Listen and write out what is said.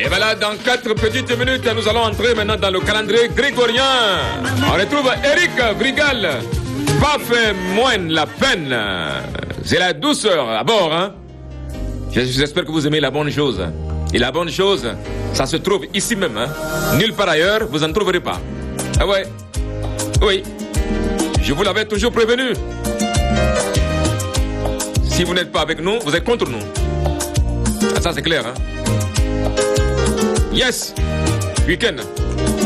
Et voilà, dans 4 petites minutes, nous allons entrer maintenant dans le calendrier grégorien. On retrouve Eric Vrigal. Pas fait moins la peine. C'est la douceur à bord, hein. J'espère que vous aimez la bonne chose. Et la bonne chose, ça se trouve ici même, hein. Nulle part ailleurs, vous n'en trouverez pas. Ah ouais. Oui. Je vous l'avais toujours prévenu. Si vous n'êtes pas avec nous, vous êtes contre nous. Ah, ça c'est clair, hein. Yes. Week-end.